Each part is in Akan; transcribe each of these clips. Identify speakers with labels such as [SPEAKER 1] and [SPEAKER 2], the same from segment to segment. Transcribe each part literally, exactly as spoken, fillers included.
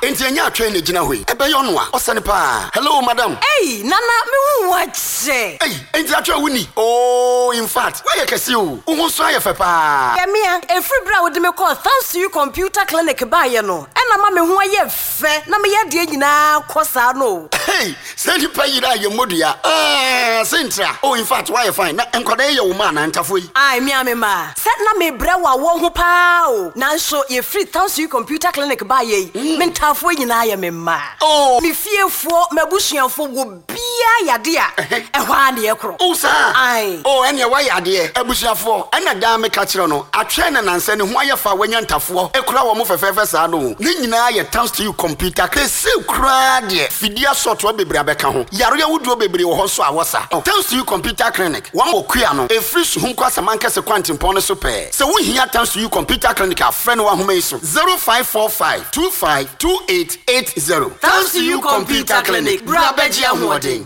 [SPEAKER 1] enti anya atwe na gina hoi ebe yo no a osane pa hello madam
[SPEAKER 2] hey nana me hu wache
[SPEAKER 1] hey enti atwe wuni oh in fact why you kesi o wo so ayefe pa
[SPEAKER 2] ya mia every bra wo de me call thanks to you computer clinic ba ye no ena ma me hu aye fe na me ye de nyina kosa no
[SPEAKER 1] hey send pa yira ye modua ah sentra oh in fact why you fine na enkoda ye wo ma na ntafo yi
[SPEAKER 2] ai mia me ma set na me bra wa wo ho pa o na so ye free thanks to you computer clinic ba ye me ntafo nyina ye me ma
[SPEAKER 1] oh
[SPEAKER 2] me fiefo mabusuanfo wo bia yade a ehwa na ye kro
[SPEAKER 1] oh sir
[SPEAKER 2] ai
[SPEAKER 1] oh ene wa yade abusuafo ena da me ka kire no atwe na nanse ne ho ayefa wanya ntafo ekura wo mo fefefe sa no ne nyina ye thanks to you computer kese kura de fidia sort wa bebre abeka ho yaro ya wuduo bebre wo ho so awosa thanks to you computer clinic wa mo kua no e free so hu kwa samanka se kwantimpon so pe se wo hia thanks to you computer clinic a friend wa homa iso zero five four five two five two eight eight zero
[SPEAKER 2] thanks to you computer clinic bra beji ahoden.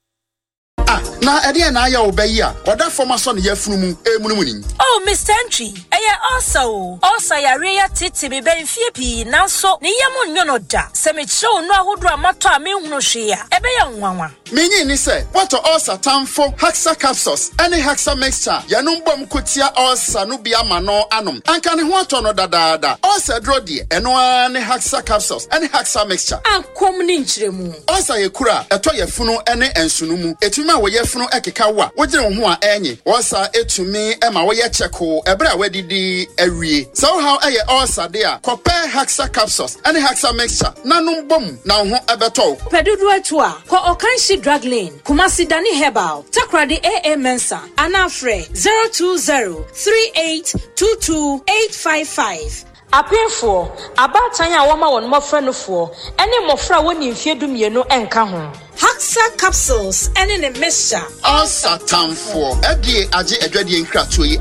[SPEAKER 1] Ah, na ede na aya obayi a oda forma so ne yafunu mu emunumuni.
[SPEAKER 3] Oh, Mister Entry, eye also. Also yare ya titi me ben fie pi nanso ne yemu nyono da. Se me chew no ahodo amato a me hunu hwe a ebe ya nwanwa.
[SPEAKER 1] Menyi ni se, what also tamfo Haxa capsules, any Haxa mixture. Ya numbom kutia also no bia mano anum. Anka ne ho ato no dadaada. Also dro die, eno ani Haxa capsules, any Haxa mixture.
[SPEAKER 3] Ankom ni nchiremu.
[SPEAKER 1] Also ye kura, eto ye funu ene ensunumu. Etuma wo ye funu ekeka wa. Wogire wo ho a enyi. Also etumi ema wo ye cheko, ebra wedidi awie. So how eye also there. Compare Haxa capsules, any Haxa mixture. Nanum bom na ho ebeto.
[SPEAKER 3] Pedudu atua, ko okanshi drug lane, Kumasi Dani Herbal, Takradi A A Mensa, Anafre zero two zero three eight two two eight five five. Apefo, abatanya wama won mofra for, any mofra woni mfie dumienu enka ho. Haxa capsules, any ne mixture.
[SPEAKER 1] All satam for, F D A aje edwadi enkratoyi